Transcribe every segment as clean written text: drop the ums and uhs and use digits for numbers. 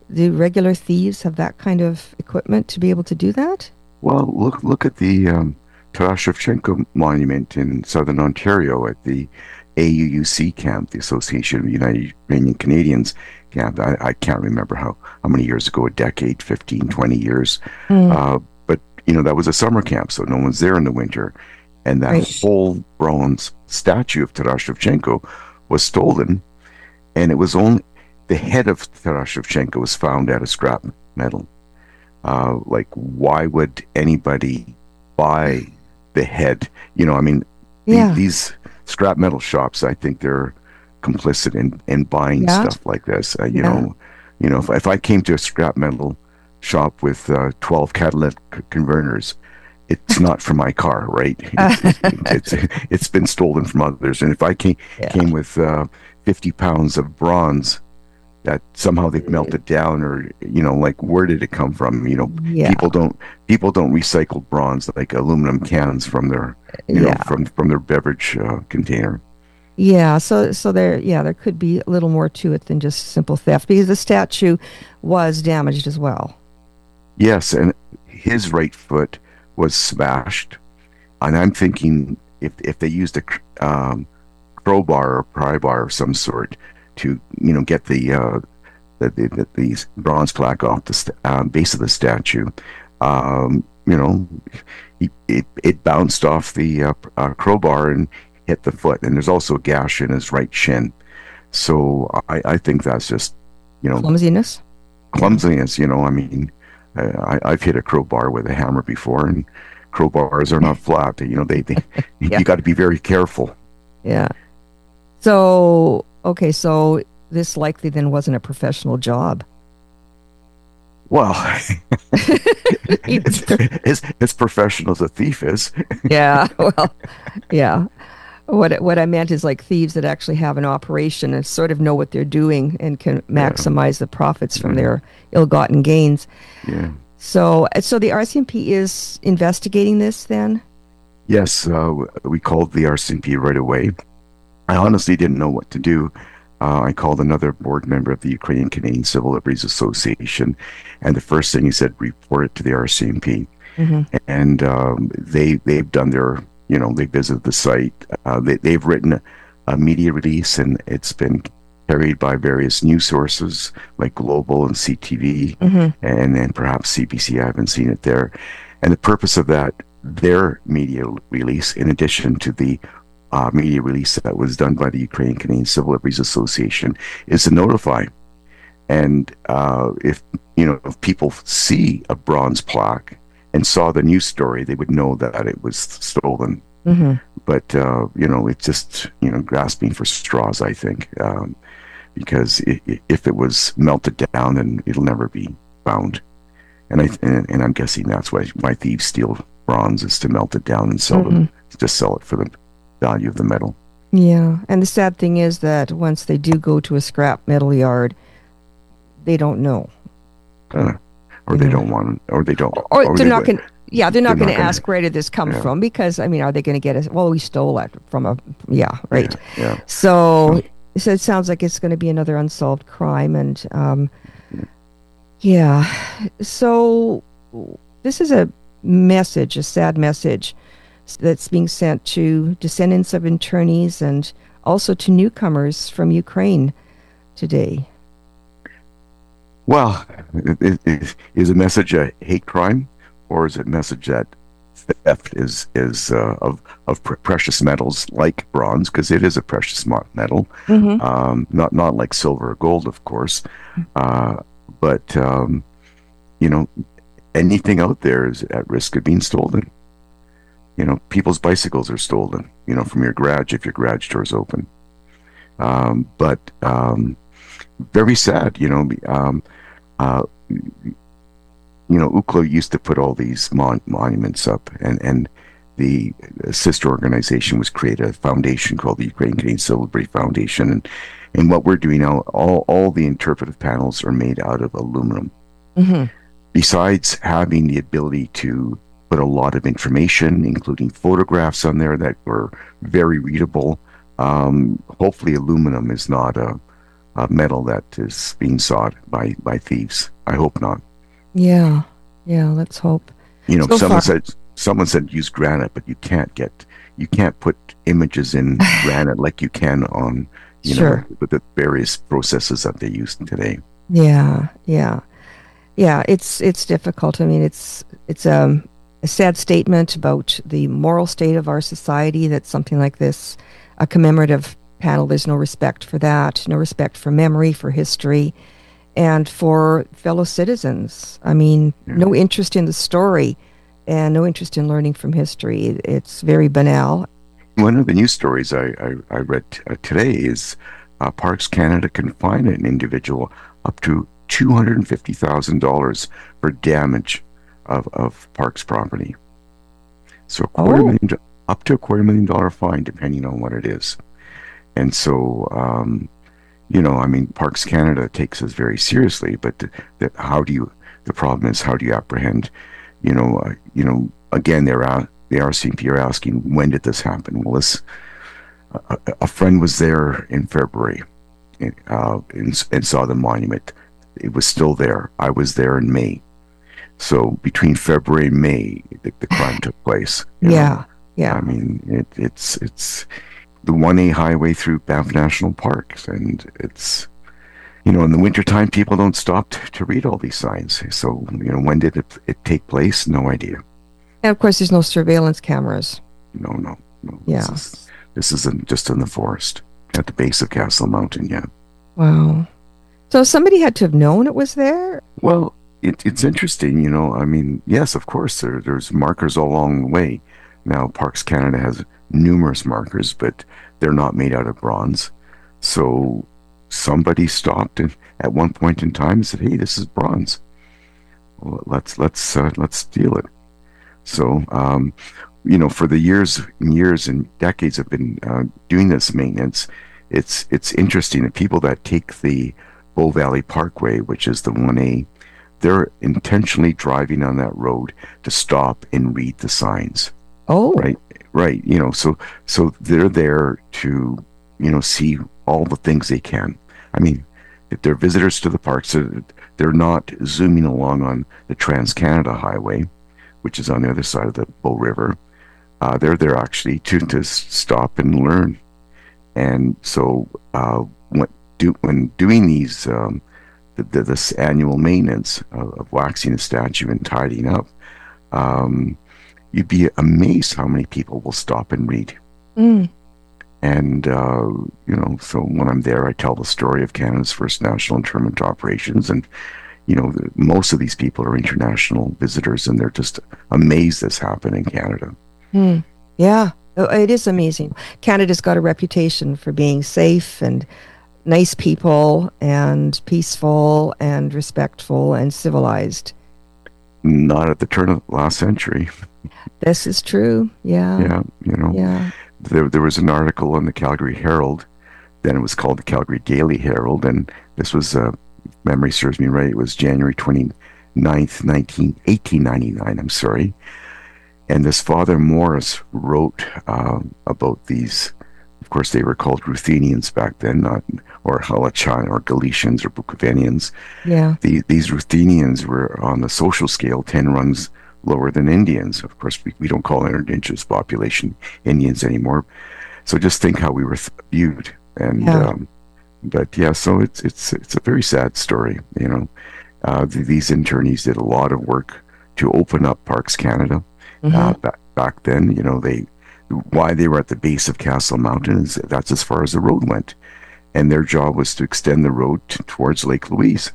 Do regular thieves have that kind of equipment to be able to do that? Well, look at the Taras Shevchenko Monument in southern Ontario at the AUUC camp, the Association of United Ukrainian Canadians camp. I can't remember how many years ago, a decade, 15, 20 years. Mm, But, that was a summer camp, so no one's there in the winter. And that right. whole bronze statue of Taras Shevchenko was stolen, and it was only the head of Taras Shevchenko was found at a scrap metal. Like, why would anybody buy the head? I mean, Yeah. these scrap metal shops, I think they're complicit in buying Yeah. stuff like this. Yeah. If I came to a scrap metal shop with 12 catalytic converters, it's not for my car, right? It's been stolen from others. And if I Yeah. came with 50 pounds of bronze that somehow they've melted down, or like, where did it come from? Yeah. People don't recycle bronze like aluminum cans from their Yeah. from their beverage container. Yeah. So there could be a little more to it than just simple theft because the statue was damaged as well. Yes, and his right foot was smashed, and I'm thinking if they used a crowbar or pry bar of some sort to get the bronze plaque off the base of the statue. Um, you know, it bounced off the crowbar and hit the foot, and there's also a gash in his right shin. So I think that's just you know Clumsiness. Yeah. clumsiness. I mean, I've hit a crowbar with a hammer before, and crowbars are not flat. They Yeah. you got to be very careful. Yeah. So, okay, so this likely then wasn't a professional job. Well, it's Either. as professional as a thief is. Yeah, well, yeah. What I meant is like thieves that actually have an operation and sort of know what they're doing and can Yeah, maximize the profits from yeah, their ill-gotten gains. yeah. So the RCMP is investigating this then? Yes, we called the RCMP right away. I honestly didn't know what to do. I called another board member of the Ukrainian Canadian Civil Liberties Association, and the first thing he said, report it to the RCMP. Hmm. And they've done their, they visited the site. They've written a media release, and it's been carried by various news sources like Global and CTV, Hmm. and perhaps CBC. I haven't seen it there. And the purpose of their media release, in addition to the media release that was done by the Ukrainian Canadian Civil Liberties Association, is to notify. And if people see a bronze plaque and saw the news story, they would know that it was stolen. Hmm. But it's just grasping for straws, I think, because if it was melted down, then it'll never be found. And I'm guessing that's why thieves steal bronze, is to melt it down and sell them, Hmm. just sell it for the value of the metal. Yeah, and the sad thing is that once they do go to a scrap metal yard, they don't know, Uh, or you they know. don't want, or they don't, Or or they're they not would. going to, yeah, they're They're not going not to gonna. ask where did this come Yeah, from because I mean, are they going to get it? Well, we stole it from a, yeah, right. yeah, yeah. So, So so it sounds like it's going to be another unsolved crime, and yeah. So this is a message, a sad message that's being sent to descendants of internees and also to newcomers from Ukraine today. well, is a message a hate crime, or is it a message that theft is of precious metals like bronze, because it is a precious metal, Hmm. not like silver or gold, of course, uh, but you know anything out there is at risk of being stolen. People's bicycles are stolen, from your garage if your garage door is open. But very sad, uh, UCLO used to put all these monuments up, and the sister organization was created, a foundation called the Ukrainian Canadian Civil Liberties Foundation, and what we're doing now, all the interpretive panels are made out of aluminum. Hmm. Besides having the ability to put a lot of information, including photographs on there that were very readable, hopefully aluminum is not metal that is being sought by thieves. I hope not. Yeah. Yeah. Let's hope. You know, So far, someone said use granite, but you can't put images in granite like you can on, you know, sure. with the various processes that they use today. Yeah. Yeah. Yeah. It's difficult. I mean, it's a sad statement about the moral state of our society that something like this, a commemorative panel, there's no respect for that, no respect for memory, for history, and for fellow citizens. I mean, Yeah. no interest in the story and no interest in learning from history. It's very banal. One of the news stories I read today is Parks Canada can fine an individual up to $250,000 for damage of Parks property. So Oh, up to $250,000 fine, depending on what it is. And so, you know, I mean, Parks Canada takes us very seriously, but the problem is, how do you apprehend, again, the RCMP are asking, when did this happen? Well, a friend was there in February and saw the monument. It was still there. I was there in May. So between February and May, the crime took place. You know, yeah, I yeah. mean, it's the 1A highway through Banff National Parks, and it's, you know, in the wintertime, people don't stop to read all these signs. So, you know, when did it take place? No idea. And of course, there's no surveillance cameras. No, no, no. Yeah. This is just in the forest at the base of Castle Mountain. Yeah. Wow. So somebody had to have known it was there? Well, it's interesting, you know. I mean, yes, of course, there's markers all along the way. Now, Parks Canada has numerous markers, but they're not made out of bronze. So somebody stopped and at one point in time and said, "Hey, this is bronze. Well, let's steal it." So, you know, for the years and years and decades I've been doing this maintenance, it's interesting. The people that take the Bow Valley Parkway, which is the 1A, they're intentionally driving on that road to stop and read the signs. Oh, Right, right. You know, so they're there to, you know, see all the things they can. I mean, if they're visitors to the parks, they're not zooming along on the Trans Canada Highway, which is on the other side of the Bow River. They're there actually to stop and learn. And so, when doing these this annual maintenance of waxing a statue and tidying up, um, you'd be amazed how many people will stop and read. mm, And you know, so when I'm there, I tell the story of Canada's first national internment operations, and you know, most of these people are international visitors, and they're just amazed this happened in Canada. mm. Yeah. Oh, it is amazing. Canada's got a reputation for being safe and nice people and peaceful and respectful and civilized. Not at the turn of the last century. This is true. Yeah. Yeah, you know, Yeah. there was an article in the Calgary Herald. Then it was called the Calgary Daily Herald, and this was, memory serves me right, it was January 29th, 1899, I'm sorry. And this Father Morris wrote about these. Of course, they were called Ruthenians back then, not or Halachai or Galicians or Bukovinians. Yeah. These Ruthenians were on the social scale 10 rungs lower than Indians. Of course, we don't call our indigenous population Indians anymore. So just think how we were viewed. And Yeah. but yeah, so it's a very sad story. You know, these internees did a lot of work to open up Parks Canada. Hmm. Back then, you know, why they were at the base of Castle Mountain is that's as far as the road went, and their job was to extend the road towards Lake Louise.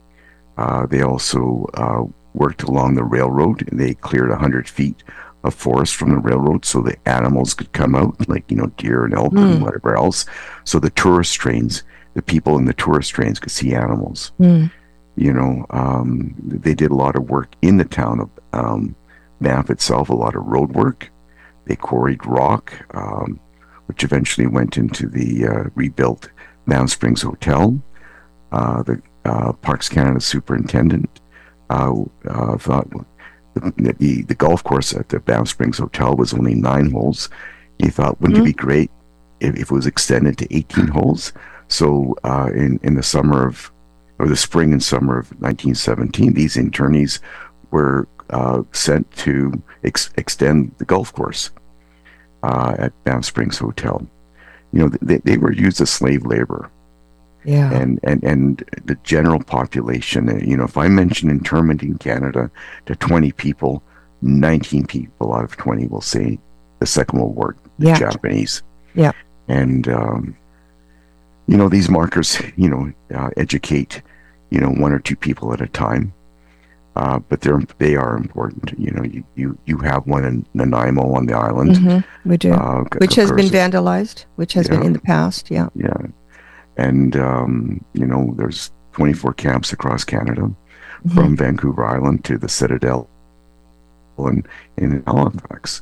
They also worked along the railroad, and they cleared 100 feet of forest from the railroad so the animals could come out, like, you know, deer and elk and Mm. whatever else. So the tourist trains, the people in the tourist trains could see animals. Mm. You know, they did a lot of work in the town of Banff itself, a lot of road work. They quarried rock, which eventually went into the rebuilt Banff Springs Hotel. The Parks Canada superintendent thought the golf course at the Banff Springs Hotel was only 9 holes. He thought, wouldn't it Hmm. be great if it was extended to 18 holes? So in the summer of, or the spring and summer of 1917, these internees were sent to extend the golf course at Banff Springs Hotel. They were used as slave labor. Yeah. And the general population, if I mention internment in Canada to 20 people, 19 people out of 20 will say the Second World War, the Yeah. Japanese. Yeah. And these markers, educate, one or two people at a time. But they are important. You have one in Nanaimo on the island. We do. Which has been vandalized, which has been Yeah. in the past. Yeah. Yeah. And, there's 24 camps across Canada, from Vancouver Island to the Citadel and in Halifax.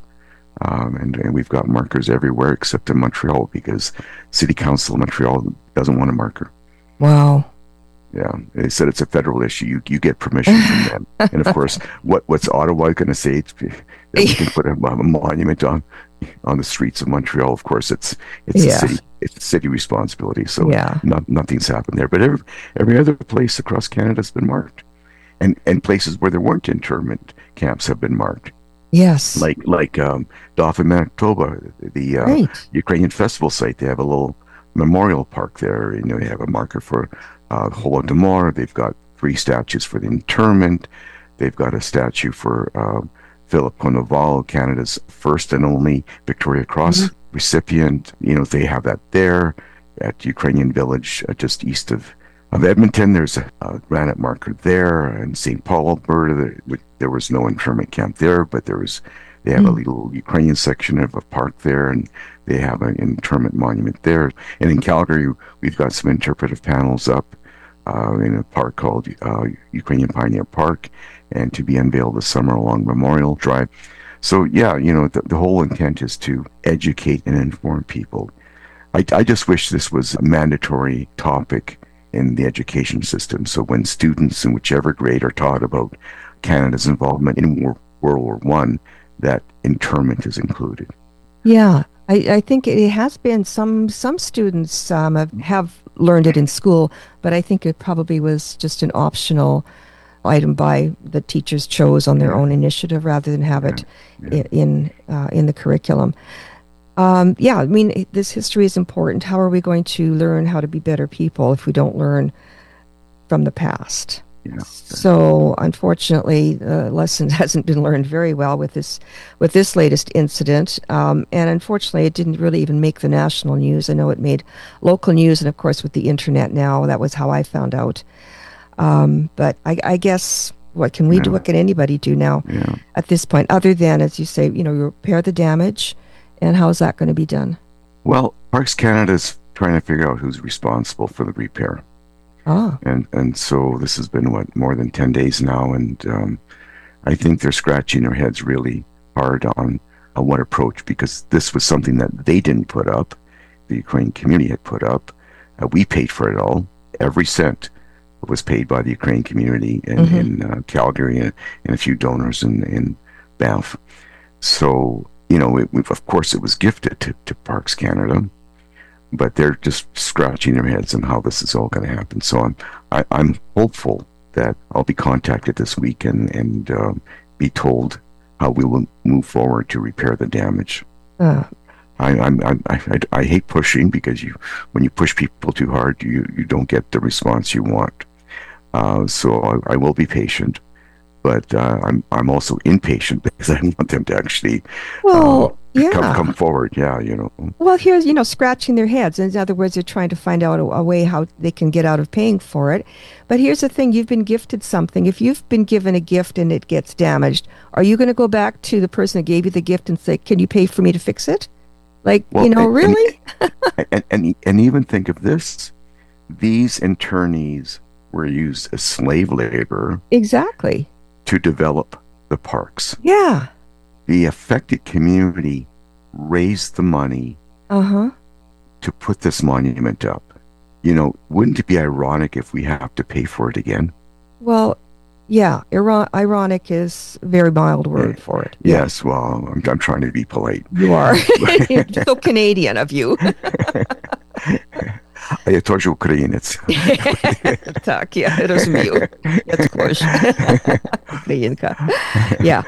And we've got markers everywhere except in Montreal, because City Council of Montreal doesn't want a marker. Wow. Yeah, they said it's a federal issue. You get permission from them. And of course, what's Ottawa going to say that we can put a monument on the streets of Montreal? Of course, it's Yeah. a city responsibility. So Yeah. nothing's happened there. But every other place across Canada has been marked, and places where there weren't internment camps have been marked. Yes. Like Dauphin, Manitoba, the Right. Ukrainian festival site. They have a little memorial park there. They have a marker for Holodomor. They've got 3 statues for the internment. They've got a statue for Philip Konoval, Canada's first and only Victoria Cross recipient. They have that there at Ukrainian Village, just east of Edmonton. There's a granite marker there. In St. Paul, Alberta, there was no internment camp there, but they have a little Ukrainian section of a park there, and they have an internment monument there. And in Calgary, we've got some interpretive panels up in a park called Ukrainian Pioneer Park, and to be unveiled this summer along Memorial Drive. So yeah, the whole intent is to educate and inform people. I just wish this was a mandatory topic in the education system. So when students in whichever grade are taught about Canada's involvement in World War One, that internment is included. Yeah. I think it has been some students have learned it in school, but I think it probably was just an optional item by the teachers chose on their own initiative rather than have it in the curriculum. Yeah, I mean, this history is important. How are we going to learn how to be better people if we don't learn from the past? Yeah. So unfortunately, the lesson hasn't been learned very well with this latest incident, and unfortunately, it didn't really even make the national news. I know it made local news, and of course, with the internet now, that was how I found out. But I guess what can we do? What can anybody do now at this point, other than, as you say, you repair the damage, and how is that going to be done? Well, Parks Canada's trying to figure out who's responsible for the repair. Ah. And so this has been more than 10 days now, and I think they're scratching their heads really hard on what approach, because this was something that they didn't put up. The Ukrainian community had put up. We paid for it all. Every cent was paid by the Ukrainian community in Calgary, and a few donors in Banff. So, of course, it was gifted to Parks Canada, but they're just scratching their heads on how this is all going to happen. So I'm hopeful that I'll be contacted this week and be told how we will move forward to repair the damage. I hate pushing, because when you push people too hard, you don't get the response you want. So I will be patient, but I'm also impatient, because I want them to actually come forward. Yeah, Well, here's, scratching their heads. In other words, they're trying to find out a way how they can get out of paying for it. But here's the thing: you've been gifted something. If you've been given a gift and it gets damaged, are you going to go back to the person that gave you the gift and say, "Can you pay for me to fix it?" Really? And even think of this: these internees were used as slave labor. Exactly. To develop the parks. Yeah. The affected community raised the money to put this monument up. Wouldn't it be ironic if we have to pay for it again? Well, yeah, ironic is a very mild word for it. Yes, well, I'm trying to be polite. You are. You're so Canadian of you. Ja теж українець. Так, я розумію. Я також українка. Yeah.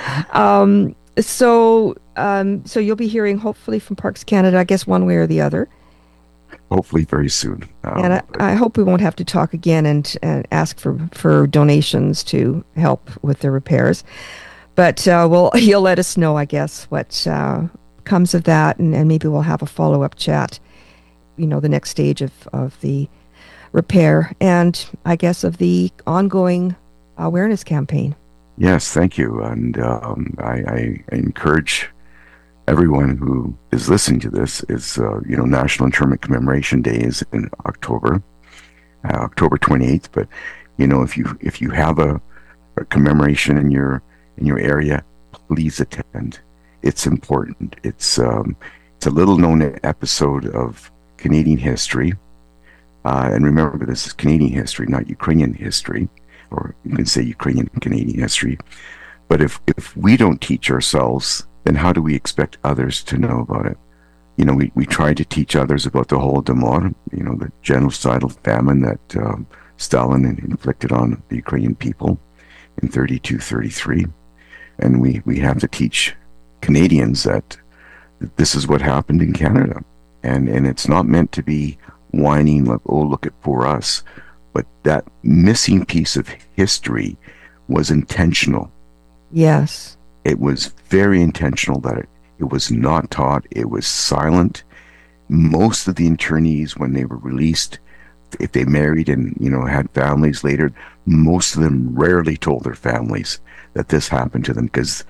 So you'll be hearing hopefully from Parks Canada, I guess one way or the other. Hopefully very soon. And I hope we won't have to talk again and ask for donations to help with the repairs. But you'll let us know, I guess, what comes of that, and maybe we'll have a follow-up chat, the next stage of the repair and I guess of the ongoing awareness campaign. Yes, thank you. And I encourage everyone who is listening to this is, National Internment Commemoration Day is in October 28th. But, if you have a commemoration in your area, please attend. It's important. It's a little known episode of Canadian history. And remember, this is Canadian history, not Ukrainian history, or you can say Ukrainian Canadian history. But if we don't teach ourselves, then how do we expect others to know about it? We try to teach others about the Holodomor, the genocidal famine that Stalin inflicted on the Ukrainian people in 32-33. And we have to teach Canadians that this is what happened in Canada. And it's not meant to be whining like, oh, look at poor us. But that missing piece of history was intentional. Yes. It was very intentional that it was not taught. It was silent. Most of the internees, when they were released, if they married and, had families later, most of them rarely told their families that this happened to them because,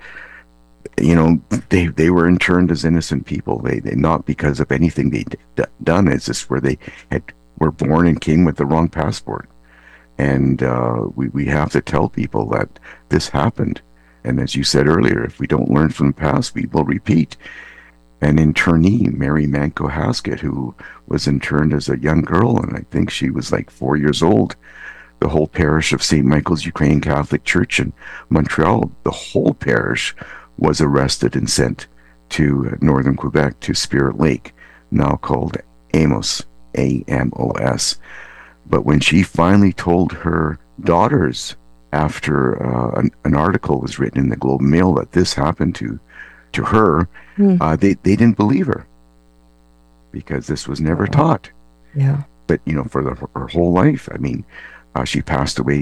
they were interned as innocent people. They not because of anything they'd done. It's just where they were born and came with the wrong passport. And we have to tell people that this happened. And as you said earlier, if we don't learn from the past, we will repeat. An internee, Mary Manco Haskett, who was interned as a young girl, and I think she was like 4 years old. The whole parish of St. Michael's Ukrainian Catholic Church in Montreal, the whole parish was arrested and sent to northern Quebec, to Spirit Lake, now called Amos, A-M-O-S. But when she finally told her daughters, after an article was written in the Globe and Mail that this happened to her, they didn't believe her because this was never taught. Yeah. But for her whole life, I mean, she passed away,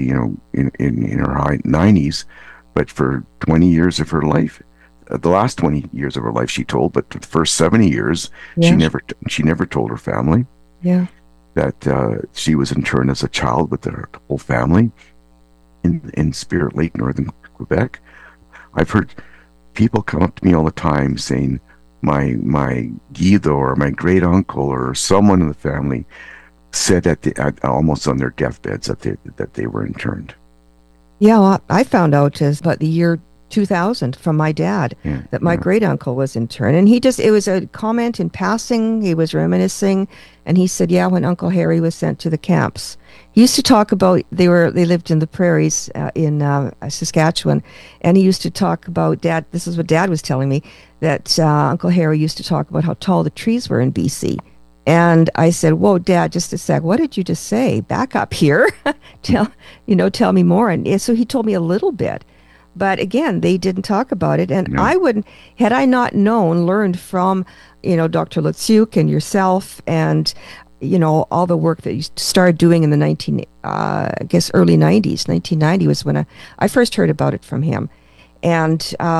in her high 90s, but for 20 years of her life, the last 20 years of her life, she told, but the first 70 years, she never told her family. Yeah. That she was interned as a child with her whole family in Spirit Lake, northern Quebec. I've heard people come up to me all the time saying, my Guido or my great uncle or someone in the family said that almost on their deathbeds that they were interned. Yeah, well, I found out about the year 2000 from my dad that my great uncle was interned, and it was a comment in passing. He was reminiscing, and he said, "Yeah, when Uncle Harry was sent to the camps, he used to talk about they lived in the prairies in Saskatchewan, and he used to talk about Dad. This is what Dad was telling me that Uncle Harry used to talk about how tall the trees were in BC." And I said, "Whoa, Dad, just a sec. What did you just say? Back up here. Tell me more." And so he told me a little bit. But again, they didn't talk about it. And I wouldn't, had I not learned from, Dr. Lutsyuk and yourself and, all the work that you started doing in the early 90s. 1990 was when I first heard about it from him. And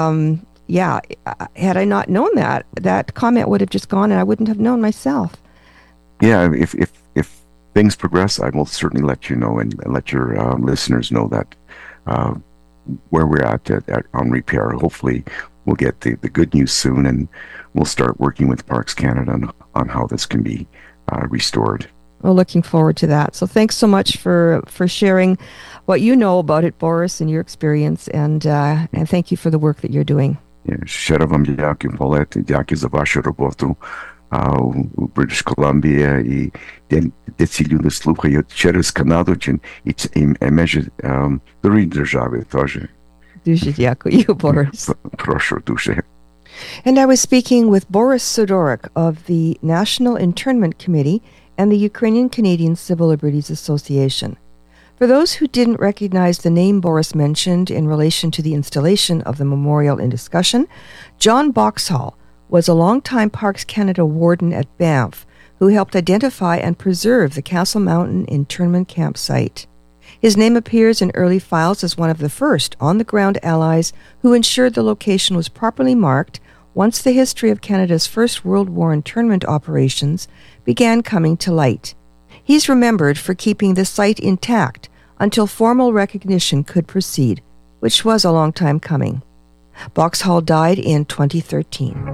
had I not known that comment would have just gone and I wouldn't have known myself. Yeah, if things progress, I will certainly let you know and let your listeners know that where we're at on repair. Hopefully we'll get the good news soon, and we'll start working with Parks Canada on how this can be restored. Well, looking forward to that. So thanks so much for sharing what you know about it, Boris, and your experience, and thank you for the work that you're doing. Щиро вам дякую, Палет, дякую за вашу роботу у British Columbia, і де ці люди слухають через Канаду і межі другої держави теж. Дуже дякую, Boris. Прошу дуже. And I was speaking with Boris Sidoryk of the National Internment Committee and the Ukrainian Canadian Civil Liberties Association. For those who didn't recognize the name Boris mentioned in relation to the installation of the memorial in discussion, John Boxhall was a longtime Parks Canada warden at Banff who helped identify and preserve the Castle Mountain internment campsite. His name appears in early files as one of the first on-the-ground allies who ensured the location was properly marked once the history of Canada's First World War internment operations began coming to light. He's remembered for keeping the site intact until formal recognition could proceed, which was a long time coming. Boxhall died in 2013.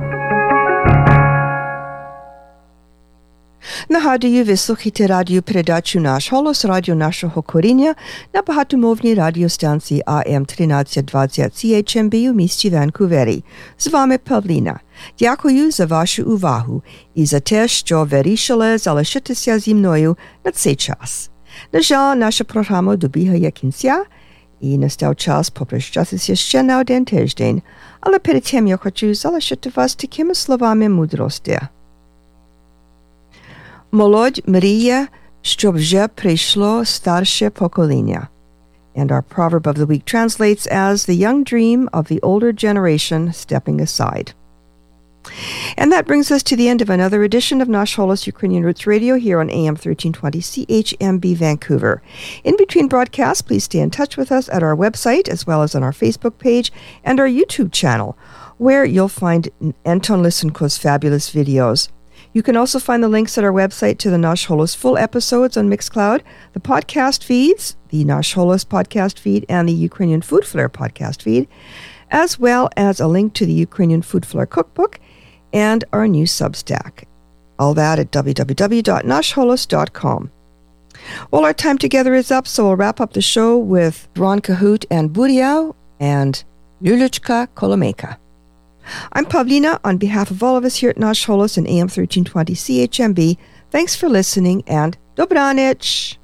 Нагадую, ви слухаєте радіопередачу «Наш голос», радіо нашого коріння на багатомовній радіостанції АМ 1320 CHMB у місті Ванкувері. З вами Павліна. Дякую за вашу увагу і за те, що вирішили залишитися зі мною на цей час. На жаль, наша програма добігає кінця, і настав час попрощатися ще на один тиждень, але перед тим я хочу залишити вас такими словами мудрості. Молодь мріє, щоб вже прийшло старше покоління. And our proverb of the week translates as the young dream of the older generation stepping aside. And that brings us to the end of another edition of Nash Holos Ukrainian Roots Radio here on AM 1320 CHMB Vancouver. In between broadcasts, please stay in touch with us at our website as well as on our Facebook page and our YouTube channel, where you'll find Anton Lysenko's fabulous videos. You can also find the links at our website to the Nash Holos full episodes on Mixcloud, the podcast feeds, the Nash Holos podcast feed, and the Ukrainian Food Flair podcast feed, as well as a link to the Ukrainian Food Flair cookbook and our new Substack. All that at www.nashholos.com. Well, our time together is up, so we'll wrap up the show with Ron Cahoot and Buriao and Luluchka Kolomeka. I'm Pavlina. On behalf of all of us here at Nash Holos and AM 1320 CHMB, thanks for listening and Dobranich!